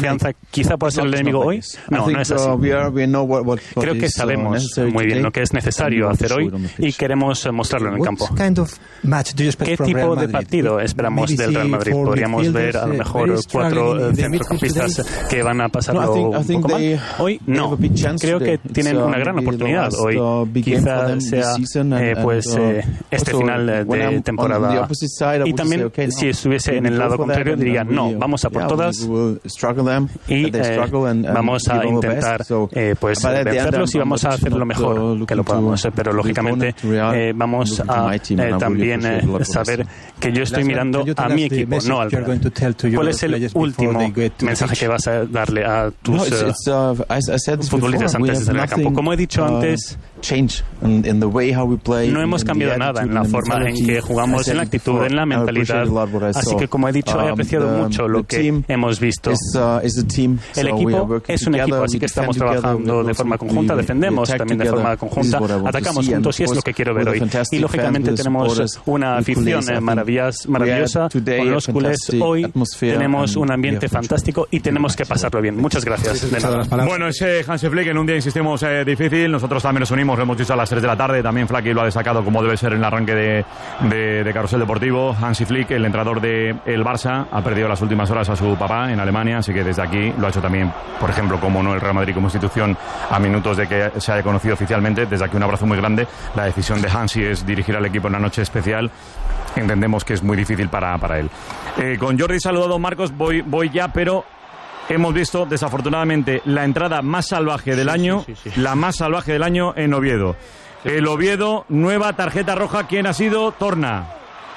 confianza quizá pueda ser el enemigo hoy. No es así. Creo que sabemos muy bien lo que es necesario hacer hoy y queremos mostrarlo en el campo. ¿Qué tipo de partido esperamos del Real Madrid? ¿Podríamos ver a lo mejor 4 centrocampistas que van a pasarlo un poco mal? Hoy no. Creo que tienen una gran oportunidad hoy. Quizá sea este final de temporada. Y también si estuviese en el lado contrario diría no, vamos a por todas y vamos a intentar vencerlos y vamos a hacer lo mejor que lo podamos. Pero lógicamente vamos a también saber que yo estoy mirando a mi equipo, no al Real. ¿Cuál es el último mensaje que vas a darle a tus futbolistas antes de salir al campo? Como he dicho antes, no hemos cambiado nada en la forma en que jugamos, en la actitud, en la mentalidad. Así que, como he dicho, he apreciado mucho lo que hemos visto. El equipo es un equipo, así que estamos trabajando de forma conjunta, defendemos también de forma conjunta, atacamos juntos y es lo que quiero ver hoy. Y lógicamente tenemos una afición maravillosa con los culés. Hoy tenemos un ambiente fantástico y tenemos que pasarlo bien. Muchas gracias. De nada. Bueno, ese Hansi Flick en un día, insistimos, difícil. Nosotros también nos unimos, lo hemos dicho a las 3 de la tarde. También Flaky lo ha destacado como debe ser en el arranque de Carrusel Deportivo. Hansi Flick, el entrenador del Barça, ha perdido las últimas horas a su papá en Alemania, así que desde aquí lo ha hecho también, por ejemplo, como no el Real Madrid como institución, a minutos de que se haya conocido oficialmente. Desde aquí un abrazo muy grande. La decisión de Hansi es dirigir al equipo en la noche especial. Entendemos que es muy difícil para él. Con Jordi saludado, Marcos, voy ya, pero hemos visto desafortunadamente la entrada más salvaje del año, la más salvaje del año en Oviedo. El Oviedo, nueva tarjeta roja. ¿Quién ha sido? Torna.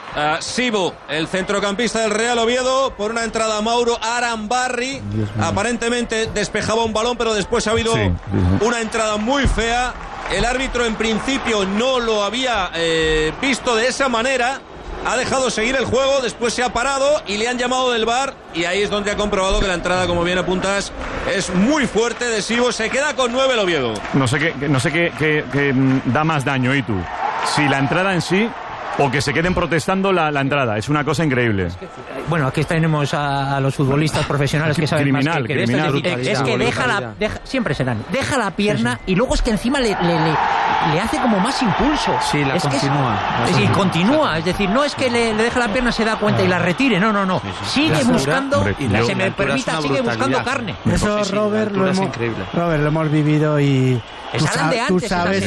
Sibu, el centrocampista del Real Oviedo, por una entrada a Mauro Arambarri. Aparentemente despejaba un balón, pero después ha habido una entrada muy fea. El árbitro en principio no lo había visto de esa manera. Ha dejado seguir el juego, después se ha parado y le han llamado del VAR y ahí es donde ha comprobado que la entrada, como bien apuntas, es muy fuerte de Sibo. Se queda con 9 el Oviedo. No sé qué da más daño, ¿y tú? Si la entrada en sí o que se queden protestando la entrada. Es una cosa increíble. Bueno, aquí tenemos a los futbolistas profesionales que saben más que criminal, es que siempre serán. Deja la pierna y luego es que encima le hace como más impulso. Sí, la continúa. Y continúa. Es decir, no es que le deja la pierna, se da cuenta y la retire. No. Sigue buscando, se me permita, sigue buscando carne. Eso, Robert, lo hemos vivido y... Tú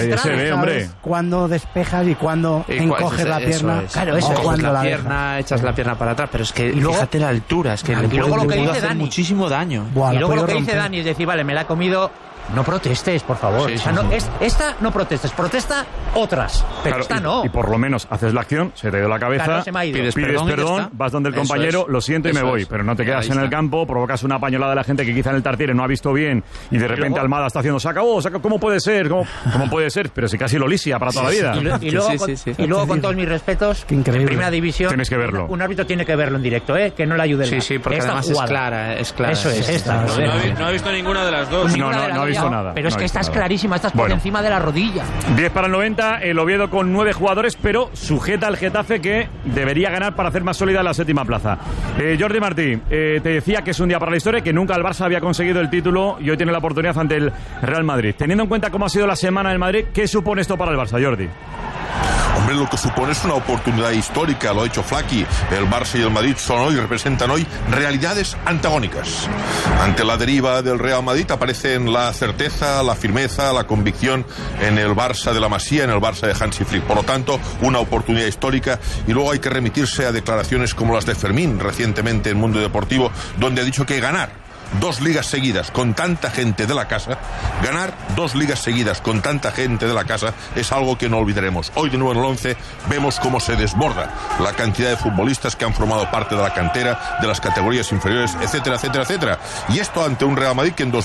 sabes cuándo despejas y cuándo encoges la pierna. Claro, eso es. Cuando la pierna, echas la pierna para atrás, pero es que fíjate la altura, es que le puede hacer muchísimo daño. Y luego lo que dice Dani es decir, vale, me la ha comido. No protestes, por favor. Esta no protestes, protesta otras, pero claro, esta no. Y por lo menos haces la acción, se te dio la cabeza, claro, se me ha ido. pides perdón, vas donde el compañero, lo siento y me voy. Pero no te quedas en el campo, provocas una pañolada de la gente que quizá en el Tartiere no ha visto bien y de repente luego, Almada está haciendo se acabó, ¿cómo puede ser? ¿Cómo puede ser? Pero si casi lo lisia para toda la vida. Y luego con todos mis respetos, en primera división, tienes que verlo. Un árbitro tiene que verlo en directo, que no le ayude el Sí, porque además es clara. Eso es, esta. No ha visto ninguna de las dos. No ha visto nada. Pero es que esta es clarísima, esta es por encima de la rodilla. 10 para el 90, el Oviedo con 9 jugadores, pero sujeta al Getafe, que debería ganar para hacer más sólida la séptima plaza. Jordi Martí, te decía que es un día para la historia, que nunca el Barça había conseguido el título y hoy tiene la oportunidad ante el Real Madrid. Teniendo en cuenta cómo ha sido la semana del Madrid, ¿qué supone esto para el Barça, Jordi? Hombre, lo que supone es una oportunidad histórica, lo ha dicho Flaky. El Barça y el Madrid representan hoy realidades antagónicas. Ante la deriva del Real Madrid aparecen la certeza, la firmeza, la convicción en el Barça de la Masía, en el Barça de Hansi Flick. Por lo tanto, una oportunidad histórica, y luego hay que remitirse a declaraciones como las de Fermín recientemente en Mundo Deportivo, donde ha dicho que ganar 2 ligas seguidas con tanta gente de la casa, ganar 2 ligas seguidas con tanta gente de la casa es algo que no olvidaremos. Hoy de nuevo en el 11 vemos cómo se desborda la cantidad de futbolistas que han formado parte de la cantera, de las categorías inferiores, etcétera, etcétera, etcétera. Y esto ante un Real Madrid que en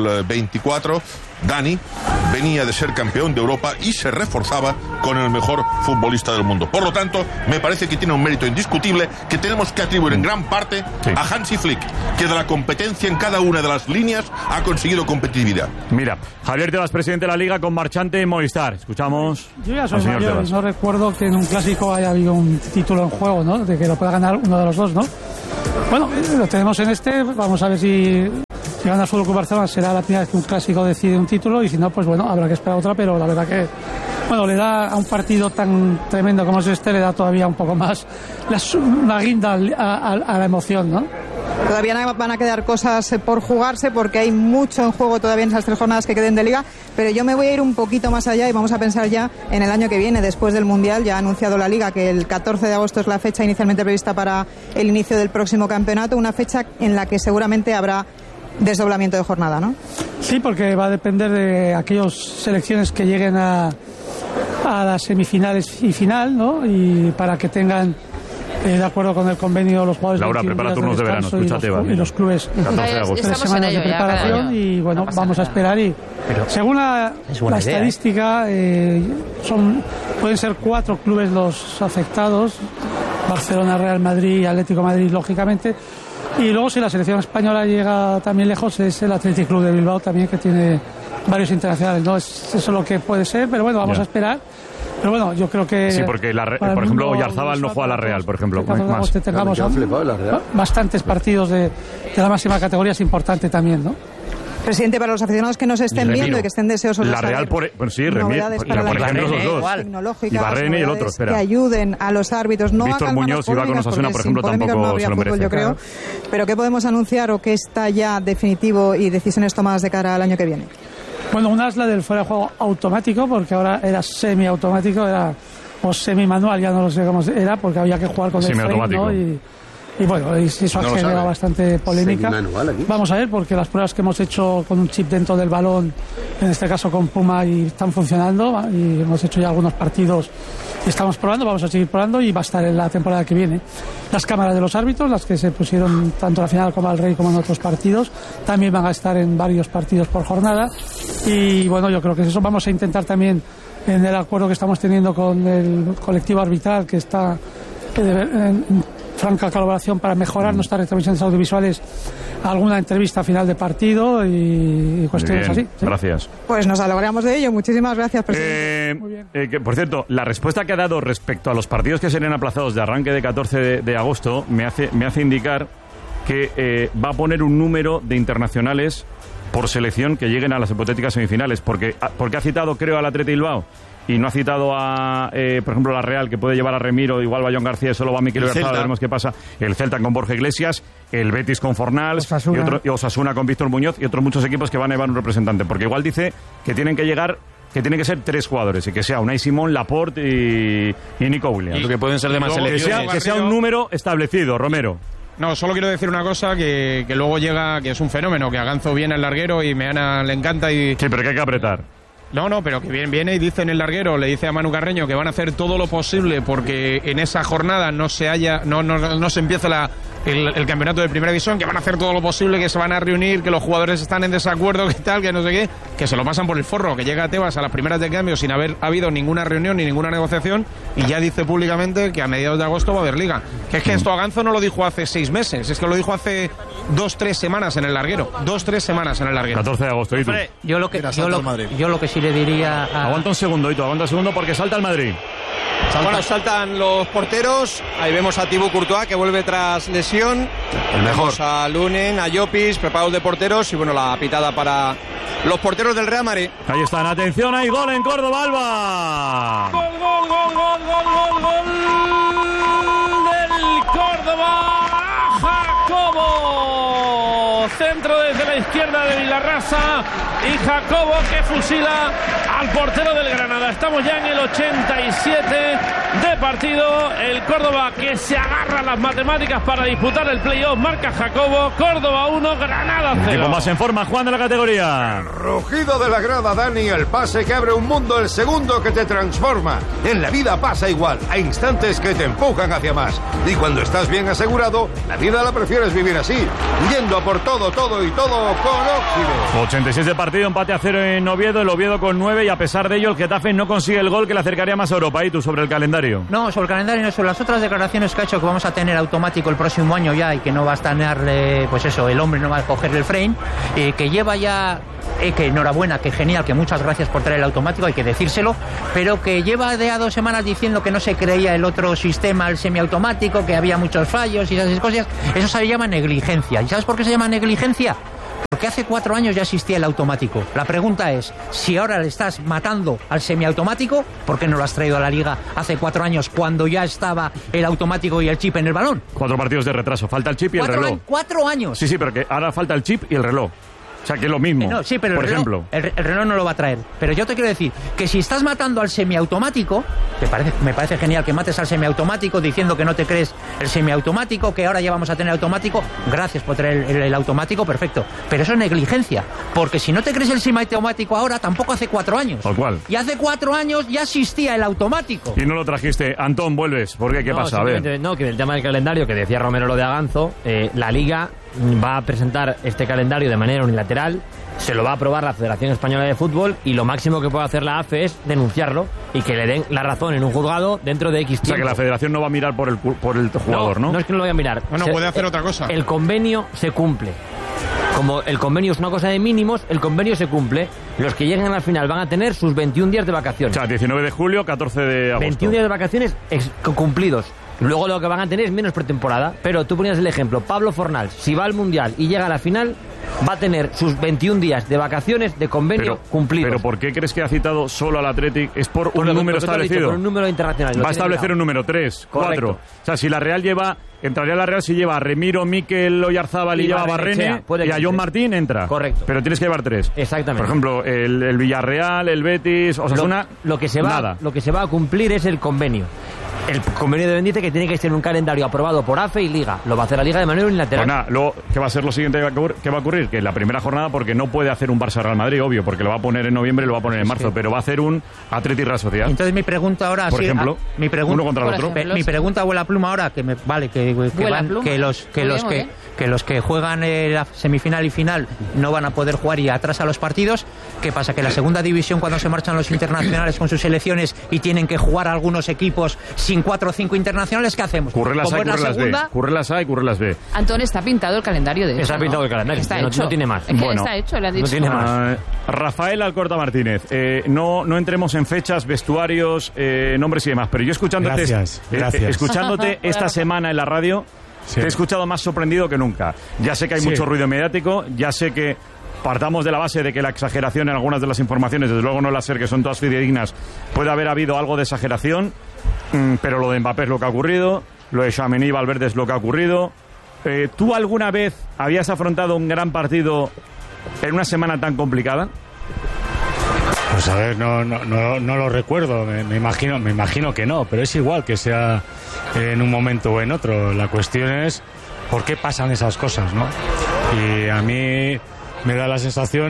2024, Dani, venía de ser campeón de Europa y se reforzaba con el mejor futbolista del mundo. Por lo tanto, me parece que tiene un mérito indiscutible que tenemos que atribuir en gran parte a Hansi Flick, que de la competencia en cada una de las líneas ha conseguido competitividad. Mira, Javier Tebas, presidente de la Liga, con marchante en Movistar. Escuchamos. Yo ya soy mayor y no recuerdo que en un clásico haya habido un título en juego, ¿no? De que lo pueda ganar uno de los dos, ¿no? Bueno, lo tenemos en vamos a ver si Si gana el Fútbol Club Barcelona será la primera vez que un clásico decide un título, y si no, pues bueno, habrá que esperar otra, pero la verdad que, bueno, le da a un partido tan tremendo como es este, le da todavía un poco más la guinda a la emoción, ¿no? Todavía van a quedar cosas por jugarse porque hay mucho en juego todavía en esas 3 jornadas que queden de Liga, pero yo me voy a ir un poquito más allá y vamos a pensar ya en el año que viene, después del Mundial. Ya ha anunciado la Liga que el 14 de agosto es la fecha inicialmente prevista para el inicio del próximo campeonato, una fecha en la que seguramente habrá desdoblamiento de jornada, ¿no? Sí, porque va a depender de aquellas selecciones que lleguen a las semifinales y final, ¿no? Y para que tengan de acuerdo con el convenio los jugadores. Laura, prepara turnos de verano, escúchate, y los clubes 14 de agosto. 3 semanas de preparación y bueno, vamos a esperar según la estadística pueden ser 4 clubes los afectados: Barcelona, Real Madrid y Atlético de Madrid, lógicamente. Y luego, si la selección española llega también lejos, es el Athletic Club de Bilbao también, que tiene varios internacionales, ¿no? Eso es lo que puede ser, pero bueno, vamos a esperar. Pero bueno, yo creo que... Sí, porque por ejemplo, Oyarzábal no juega a la Real, por ejemplo. Más. Tengamos bastantes partidos de la máxima categoría, es importante también, ¿no? Presidente, para los aficionados que nos estén viendo y que estén deseosos de la Real, por ejemplo, los dos. Y Barrene y el otro, espera. Que ayuden a los árbitros. No Víctor Muñoz y va con Osasuna, por ejemplo, tampoco se lo merece. Yo creo. Pero ¿qué podemos anunciar o qué está ya definitivo y decisiones tomadas de cara al año que viene? Bueno, una es la del fuera de juego automático, porque ahora era semiautomático, o semimanual, ya no lo sé cómo era, porque había que jugar con el frame, ¿no? Y bueno, eso ha generado bastante polémica. Vamos a ver, porque las pruebas que hemos hecho con un chip dentro del balón, en este caso con Puma, y están funcionando, y hemos hecho ya algunos partidos y estamos probando, vamos a seguir probando, y va a estar en la temporada que viene. Las cámaras de los árbitros, las que se pusieron tanto en la final como al Rey como en otros partidos, también van a estar en varios partidos por jornada, y bueno, yo creo que eso vamos a intentar también, en el acuerdo que estamos teniendo con el colectivo arbitral, que está en franca colaboración para mejorar nuestras retransmisiones audiovisuales, alguna entrevista final de partido y cuestiones así. ¿Sí? Gracias. Pues nos alegramos de ello. Muchísimas gracias, presidente. Muy bien. Por cierto, la respuesta que ha dado respecto a los partidos que serían aplazados de arranque de 14 de agosto me hace indicar que va a poner un número de internacionales por selección que lleguen a las hipotéticas semifinales, porque ha citado, creo, al Athletic Bilbao y no ha citado a, por ejemplo, la Real, que puede llevar a Remiro, igual va John García, solo va Mikel Oyarzabal, veremos qué pasa. El Celta con Borja Iglesias, el Betis con Fornals, y Osasuna con Víctor Muñoz, y otros muchos equipos que van a llevar un representante, porque igual dice que tienen que ser 3 jugadores, y que sea Unai Simón, Laporte y Nico Williams. Y que pueden ser de más selecciones. Que sea un número establecido, Romero. No, solo quiero decir una cosa, que luego llega, que es un fenómeno, que a Ganzo viene el larguero y Meana le encanta y... Sí, pero que hay que apretar. No, pero que viene y dice en el larguero, le dice a Manu Carreño que van a hacer todo lo posible porque en esa jornada no se empiece el campeonato de primera división, que van a hacer todo lo posible, que se van a reunir, que los jugadores están en desacuerdo, que tal, que no sé qué, que se lo pasan por el forro, que llega Tebas a las primeras de cambio sin haber habido ninguna reunión ni ninguna negociación, y ya dice públicamente que a mediados de agosto va a haber liga. Que es que esto a Ganzo no lo dijo hace 6 meses, es que lo dijo hace 2-3 semanas en el larguero. 2-3 semanas en el larguero. 14 de agosto, ¿y tú? Yo lo que sí le diría Aguanta un segundo, Ito, porque salta el Madrid. Bueno, saltan los porteros. Ahí vemos a Thibaut Courtois, que vuelve tras lesión. El mejor. Vemos a Lunen, a Llopis, preparados de porteros. Y bueno, la pitada para los porteros del Real Madrid. Ahí están, atención, hay gol en Córdoba, Alba. Gol del Córdoba, Jacobo. Centro desde la izquierda de Vilarrasa y Jacobo, que fusila al portero del Granada. Estamos ya en el 87 de partido. El Córdoba, que se agarra a las matemáticas para disputar el playoff, marca Jacobo. Córdoba 1, Granada 0. Equipo más en forma, Juan, de la categoría. El rugido de la grada, Dani, el pase que abre un mundo, el segundo que te transforma. En la vida pasa igual, hay instantes que te empujan hacia más. Y cuando estás bien asegurado, la vida la prefieres vivir así, yendo a por todo y todo con Óxido. 86 de partido, empate a 0 en Oviedo, el Oviedo con 9, y a pesar de ello el Getafe no consigue el gol que le acercaría más a Europa. ¿Y tú sobre el calendario? No, sobre el calendario no, sobre las otras declaraciones que ha hecho, que vamos a tener automático el próximo año ya, y que no va a estarle, pues eso, el hombre no va a coger el frame, que lleva ya... que enhorabuena, que genial, que muchas gracias por traer el automático, hay que decírselo, pero que lleva de a 2 semanas diciendo que no se creía el otro sistema, el semiautomático, que había muchos fallos y esas cosas. Eso se llama negligencia. ¿Y sabes por qué se llama negligencia? Porque hace 4 años ya existía el automático. La pregunta es, si ahora le estás matando al semiautomático, ¿por qué no lo has traído a la Liga hace 4 años cuando ya estaba el automático y el chip en el balón? 4 partidos de retraso, falta el chip y el reloj. 4 años. Sí, pero que ahora falta el chip y el reloj. O sea, que es lo mismo. No, sí, pero el reloj no lo va a traer. Pero yo te quiero decir que si estás matando al semiautomático, me parece genial que mates al semiautomático diciendo que no te crees el semiautomático, que ahora ya vamos a tener automático. Gracias por traer el automático, perfecto. Pero eso es negligencia. Porque si no te crees el semiautomático ahora, tampoco hace 4 años. Tal cual. Y hace 4 años ya existía el automático. Y no lo trajiste. Antón, vuelves. ¿Por qué? ¿Qué pasa? A ver. No, que el tema del calendario, que decía Romero lo de Aganzo, la Liga va a presentar este calendario de manera unilateral, se lo va a aprobar la Federación Española de Fútbol y lo máximo que puede hacer la AFE es denunciarlo y que le den la razón en un juzgado dentro de X tiempo. O sea, que la Federación no va a mirar por el jugador, ¿no? No es que no lo vaya a mirar. No, puede hacer otra cosa. El convenio se cumple. Como el convenio es una cosa de mínimos, el convenio se cumple. Los que lleguen al final van a tener sus 21 días de vacaciones. O sea, 19 de julio, 14 de agosto. 21 días de vacaciones cumplidos. Luego lo que van a tener es menos pretemporada. Pero tú ponías el ejemplo, Pablo Fornals, si va al Mundial y llega a la final, va a tener sus 21 días de vacaciones de convenio cumplidos. ¿Pero por qué crees que ha citado solo al Athletic? ¿Es por un número establecido? Por un número internacional. Va a establecer un número, 3, 4. O sea, si la Real entraría la Real si lleva a Remiro, Mikel Oyarzábal y lleva a Barrene, y a John Martín entra. Correcto. Pero tienes que llevar 3. Exactamente. Por ejemplo, el Villarreal, el Betis, Osasuna, lo que se va a cumplir es el convenio. El convenio de Ben dice que tiene que ser un calendario aprobado por AFE y Liga. Lo va a hacer la Liga de manera unilateral. Pues nada, luego, ¿qué va a ser lo siguiente que va a ocurrir? Que en la primera jornada, porque no puede hacer un Barça-Real Madrid, obvio, porque lo va a poner en noviembre y lo va a poner en marzo, pero va a hacer un Athletic-Real Sociedad. Entonces mi pregunta ahora... Por ejemplo, uno contra el otro. Mi pregunta vuela pluma ahora, que los que juegan la semifinal y final no van a poder jugar y atrasa los partidos. ¿Qué pasa? Que la segunda división, cuando se marchan los internacionales con sus selecciones y tienen que jugar algunos equipos sin 4 o 5 internacionales, ¿qué hacemos? Currelas A y currelas B. Currelas A y currelas B. Antón, está pintado el calendario de eso. Está pintado el calendario. Está hecho. No tiene más. Es que está hecho, le ha dicho. No tiene más. Rafael Alcorta Martínez, no entremos en fechas, vestuarios, nombres y demás, pero yo escuchándote, escuchándote esta semana en la radio, te he escuchado más sorprendido que nunca. Ya sé que hay mucho ruido mediático, ya sé que partamos de la base de que la exageración en algunas de las informaciones, desde luego no las ser que son todas fidedignas, puede haber habido algo de exageración, pero lo de Mbappé es lo que ha ocurrido, lo de Tchouaméni y Valverde es lo que ha ocurrido. ¿Tú alguna vez habías afrontado un gran partido en una semana tan complicada? Pues a ver, no lo recuerdo, me imagino que no, pero es igual que sea en un momento o en otro. La cuestión es por qué pasan esas cosas, ¿no? Y a mí me da la sensación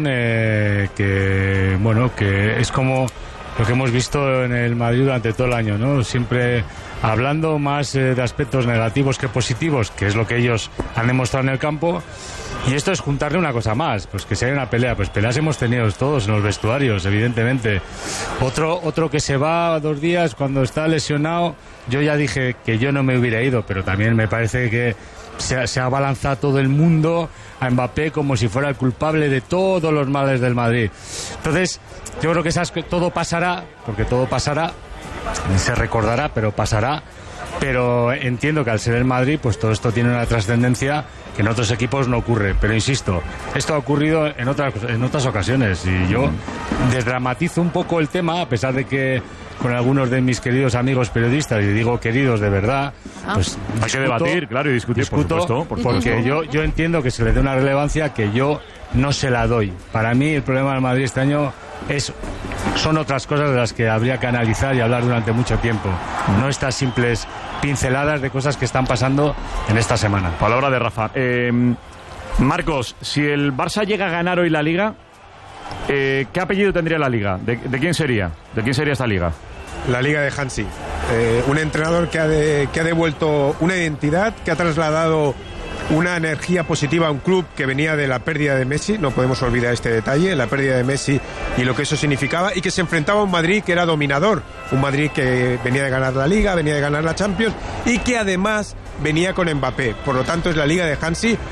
que es como lo que hemos visto en el Madrid durante todo el año, ¿no? Siempre hablando más de aspectos negativos que positivos, que es lo que ellos han demostrado en el campo. Y esto es juntarle una cosa más, pues que si hay una pelea, pues peleas hemos tenido todos en los vestuarios, evidentemente. Otro que se va 2 días cuando está lesionado, yo ya dije que yo no me hubiera ido, pero también me parece que se ha balanzado todo el mundo a Mbappé como si fuera el culpable de todos los males del Madrid. Entonces, yo creo que todo pasará, porque todo pasará, se recordará, pero pasará. Pero entiendo que al ser el Madrid, pues todo esto tiene una trascendencia que en otros equipos no ocurre. Pero insisto, esto ha ocurrido en otras ocasiones y yo desdramatizo un poco el tema, a pesar de que con algunos de mis queridos amigos periodistas, y digo queridos de verdad, pues hay que debatir, claro, y discutir, por supuesto. Porque yo entiendo que se le dé una relevancia que yo no se la doy. Para mí el problema del Madrid este año son otras cosas de las que habría que analizar y hablar durante mucho tiempo. No estas simples pinceladas de cosas que están pasando en esta semana. Palabra de Rafa. Marcos, si el Barça llega a ganar hoy la Liga, ¿qué apellido tendría la Liga? ¿De quién sería? ¿De quién sería esta Liga? La Liga de Hansi. Un entrenador que ha devuelto una identidad, que ha trasladado una energía positiva a un club que venía de la pérdida de Messi, no podemos olvidar este detalle, la pérdida de Messi y lo que eso significaba, y que se enfrentaba a un Madrid que era dominador, un Madrid que venía de ganar la Liga, venía de ganar la Champions y que además venía con Mbappé. Por lo tanto es la Liga de Hansi,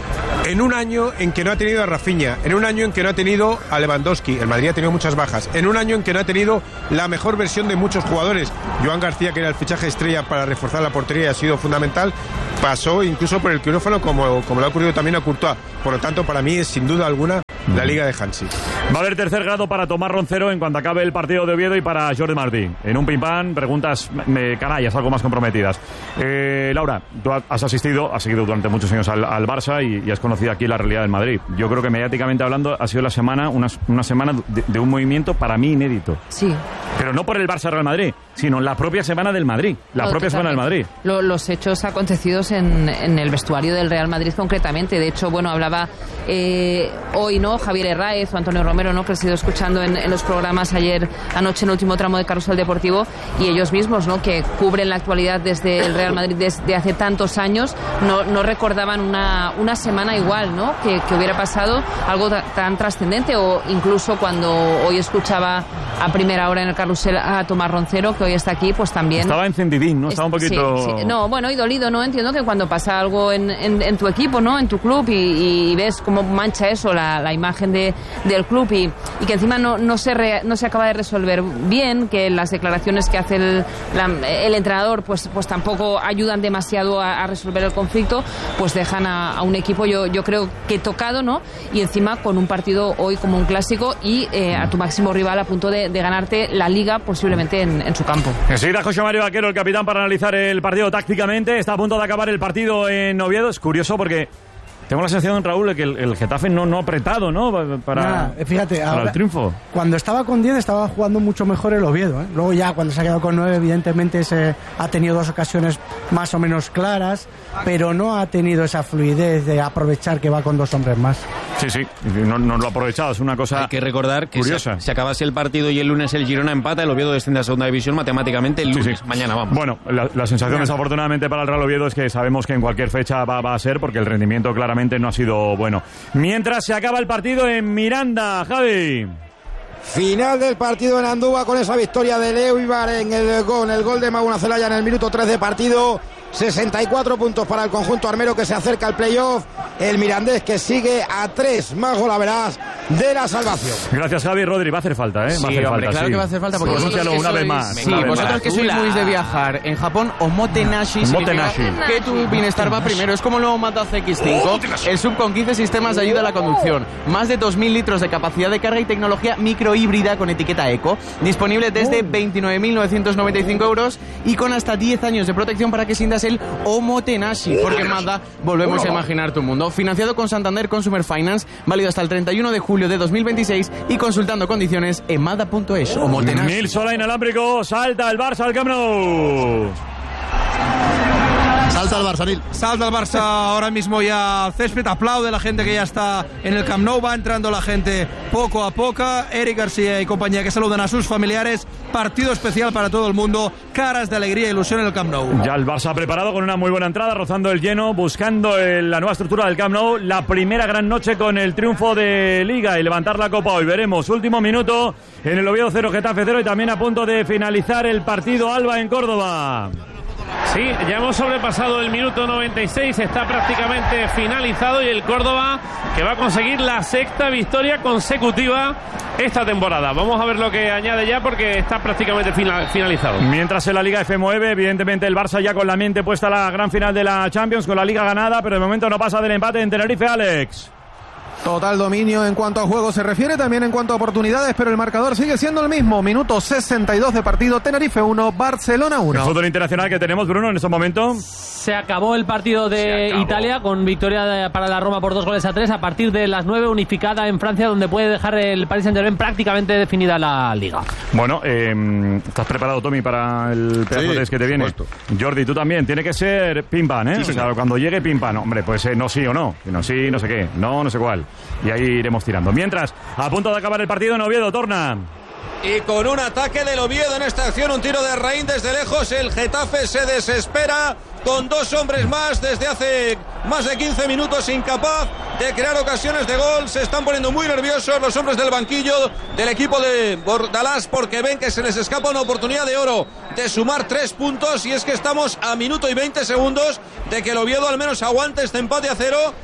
En un año en que no ha tenido a Rafinha, en un año en que no ha tenido a Lewandowski, el Madrid ha tenido muchas bajas, en un año en que no ha tenido la mejor versión de muchos jugadores. Joan García, que era el fichaje estrella para reforzar la portería, ha sido fundamental, pasó incluso por el quirófano como le ha ocurrido también a Courtois. Por lo tanto, para mí es sin duda alguna la Liga de Hansi. Va a haber tercer grado para Tomás Roncero en cuanto acabe el partido de Oviedo y para Jordi Martí. En un pim-pam, preguntas canallas, algo más comprometidas. Laura, tú has seguido durante muchos años al Barça y has conocido aquí la realidad del Madrid. Yo creo que mediáticamente hablando ha sido la semana una semana de un movimiento para mí inédito. Sí. Pero no por el Barça-Real Madrid, sino la propia semana del Madrid. Semana del Madrid. Los hechos acontecidos en el vestuario del Real Madrid concretamente. De hecho, bueno, hablaba hoy, ¿no? Javier Herráez o Antonio Romero, ¿no? Que he sido escuchando en los programas ayer anoche en el último tramo de Carrusel Deportivo, y ellos mismos, ¿no? Que cubren la actualidad desde el Real Madrid desde hace tantos años, no recordaban una semana igual, ¿no? Que hubiera pasado algo tan trascendente, o incluso cuando hoy escuchaba a primera hora en el Carrusel a Tomás Roncero, que hoy está aquí, pues también... Estaba encendidín, ¿no? Estaba un poquito... Sí. No, bueno, y dolido, ¿no? Entiendo que cuando pasa algo en tu equipo, ¿no? En tu club y ves cómo mancha eso la imagen del club y que encima no se acaba de resolver bien, que las declaraciones que hace el entrenador pues tampoco ayudan demasiado a resolver el conflicto, pues dejan a un equipo yo creo que tocado, ¿no? Y encima con un partido hoy como un clásico y a tu máximo rival a punto de ganarte la Liga posiblemente en su campo. Enseguida José Mario Vaquero, el capitán, para analizar el partido tácticamente. Está a punto de acabar el partido en Oviedo. Es curioso porque tengo la sensación, Raúl, de que el Getafe no ha apretado, ¿no? Para el triunfo. Cuando estaba con 10 estaba jugando mucho mejor el Oviedo, ¿eh? Luego ya cuando se ha quedado con 9 evidentemente ha tenido dos ocasiones más o menos claras, pero no ha tenido esa fluidez de aprovechar que va con dos hombres más. Sí, no lo ha aprovechado, es una cosa. Hay que recordar que curiosa. Si acabase el partido y el lunes el Girona empata, el Oviedo desciende a segunda división matemáticamente el lunes. Sí. Mañana vamos. Bueno, la sensación desafortunadamente para el Real Oviedo es que sabemos que en cualquier fecha va a ser, porque el rendimiento claramente no ha sido bueno. Mientras se acaba el partido en Miranda, Javi. Final del partido en Andúba con esa victoria de Leo Ibar en el gol de Mauna Zelaya en el minuto 3 de partido. 64 puntos para el conjunto armero que se acerca al playoff. El mirandés que sigue a 3 más golaveras de la salvación. Gracias, Javi. Rodri, va a hacer falta, ¿eh? Sí, claro que va a hacer falta porque vosotros una vez más. Sí, vosotros que sois muy de viajar. En Japón, Omotenashi significa que tu bienestar va primero. Es como el nuevo Mazda CX-5, el sub con 15 sistemas de ayuda a la conducción, más de 2.000 litros de capacidad de carga y tecnología microhíbrida con etiqueta Eco, disponible desde 29.995 euros y con hasta 10 años de protección para que sientas el Omotenashi, porque en Mazda volvemos a imaginar tu mundo. Financiado con Santander Consumer Finance, válido hasta el 31 de julio de 2026 y consultando condiciones en Mazda.es. Omotenashi. Mil sola inalámbrico, salta el Barça al Camp Nou. Salta el Barça, Nil. Salta el Barça ahora mismo ya al césped, aplaude la gente que ya está en el Camp Nou, va entrando la gente poco a poco, Eric García y compañía que saludan a sus familiares, partido especial para todo el mundo, caras de alegría e ilusión en el Camp Nou. Ya el Barça preparado con una muy buena entrada, rozando el lleno, buscando la nueva estructura del Camp Nou, la primera gran noche con el triunfo de Liga y levantar la copa hoy, veremos, último minuto en el Oviedo 0, Getafe 0 y también a punto de finalizar el partido Alba en Córdoba. Sí, ya hemos sobrepasado el minuto 96, está prácticamente finalizado y el Córdoba que va a conseguir la sexta victoria consecutiva esta temporada. Vamos a ver lo que añade ya porque está prácticamente finalizado. Mientras en la Liga F mueve, evidentemente el Barça ya con la mente puesta a la gran final de la Champions, con la Liga ganada, pero de momento no pasa del empate en Tenerife, Alex. Total dominio en cuanto a juego se refiere, también en cuanto a oportunidades, pero el marcador sigue siendo el mismo. Minuto 62 de partido, Tenerife 1, Barcelona 1. El fútbol internacional que tenemos, Bruno, en estos momentos. Se acabó el partido de Italia con victoria para la Roma por 2-3. A partir de las 9, unificada en Francia, donde puede dejar el Paris Saint-Germain prácticamente definida la Liga. Bueno, ¿estás preparado, Tommy, para el pedazo de que te viene? Jordi, tú también. Tiene que ser pim-pam, ¿eh? Sí, o sea, cuando llegue pim-pam, hombre, pues no sí o no. No sí, no sé qué. No sé cuál. Y ahí iremos tirando. Mientras, a punto de acabar el partido en Oviedo, Torna. Y con un ataque del Oviedo en esta acción, un tiro de Raín desde lejos, el Getafe se desespera con dos hombres más desde hace más de 15 minutos, incapaz de crear ocasiones de gol. Se están poniendo muy nerviosos los hombres del banquillo del equipo de Bordalás porque ven que se les escapa una oportunidad de oro de sumar 3 puntos, y es que estamos a minuto y 20 segundos de que el Oviedo al menos aguante este empate a 0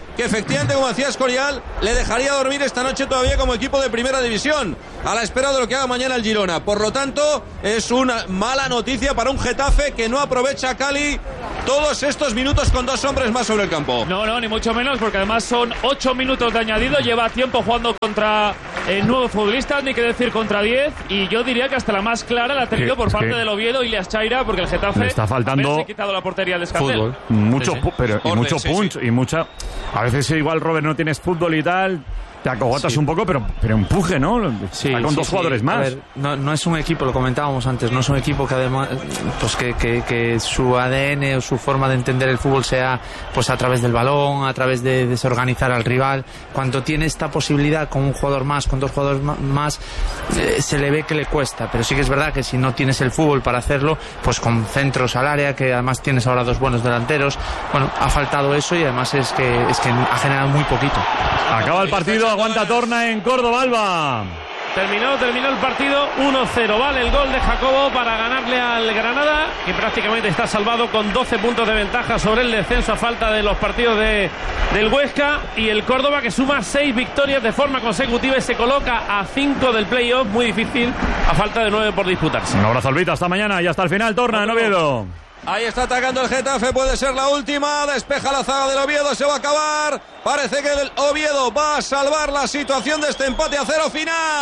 que efectivamente, como decía Escorial, le dejaría dormir esta noche todavía como equipo de primera división, a la espera de lo que haga mañana el Girona. Por lo tanto, es una mala noticia para un Getafe que no aprovecha a Cali todos estos minutos con 2 hombres más sobre el campo. No, ni mucho menos, porque además son 8 minutos de añadido, lleva tiempo jugando contra 9 futbolistas, ni que decir contra 10, y yo diría que hasta la más clara la ha tenido por parte del Oviedo, Ilias Chaira, porque el Getafe le está faltando ha quitado la portería al Descantel. Mucho, pero y mucho punch y mucha. A veces igual, Robert, no tienes fútbol y tal. Te acogotas un poco, pero empuje, ¿no? Sí, con 2 jugadores más. A ver, no es un equipo, lo comentábamos antes, no es un equipo que además, pues que su ADN o su forma de entender el fútbol sea pues a través del balón, a través de desorganizar al rival. Cuando tiene esta posibilidad con un jugador más, con 2 jugadores más, se le ve que le cuesta. Pero sí que es verdad que si no tienes el fútbol para hacerlo, pues con centros al área, que además tienes ahora 2 buenos delanteros, bueno, ha faltado eso y además es que ha generado muy poquito. Acaba el partido. Aguanta Torna en Córdoba, Alba. Terminó el partido 1-0. Vale el gol de Jacobo para ganarle al Granada, que prácticamente está salvado con 12 puntos de ventaja sobre el descenso a falta de los partidos del Huesca. Y el Córdoba, que suma 6 victorias de forma consecutiva y se coloca a 5 del playoff. Muy difícil a falta de 9 por disputarse. Un abrazo, Albita. Hasta mañana y hasta el final. Torna en Oviedo. Ahí está atacando el Getafe, puede ser la última, despeja la zaga del Oviedo, se va a acabar, parece que el Oviedo va a salvar la situación de este empate a 0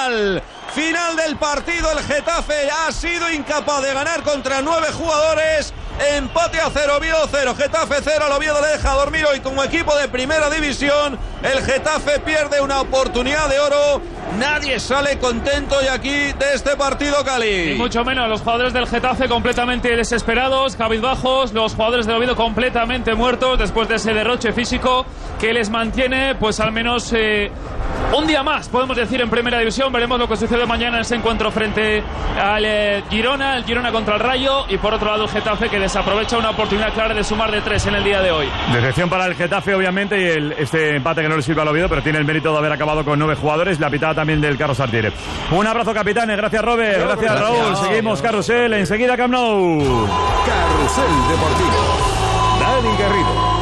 final del partido. El Getafe ha sido incapaz de ganar contra 9 jugadores, empate a 0, Oviedo 0, Getafe 0, el Oviedo le deja dormir hoy como equipo de primera división, el Getafe pierde una oportunidad de oro, nadie sale contento y aquí de este partido, Cali. Y mucho menos, los jugadores del Getafe completamente desesperados, cabizbajos, los jugadores del Oviedo completamente muertos después de ese derroche físico que les mantiene pues al menos un día más, podemos decir, en primera división. Veremos lo que sucede mañana en ese encuentro frente al Girona, el Girona contra el Rayo, y por otro lado el Getafe, que desaprovecha una oportunidad clara de sumar de 3 en el día de hoy. Decepción para el Getafe, obviamente, y este empate que no le sirve al Oviedo, pero tiene el mérito de haber acabado con 9 jugadores, la pitada también del Carlos Artiere. Un abrazo, capitanes, gracias Robert, gracias Raúl, seguimos Carrusel, enseguida Camp Nou. Carrusel Deportivo, Dani Garrido.